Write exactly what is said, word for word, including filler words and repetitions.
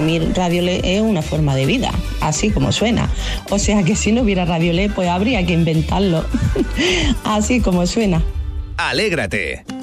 mí Radiolé es una forma de vida, así como suena. O sea que si no hubiera Radiolé, pues habría que inventarlo, así como suena. Alégrate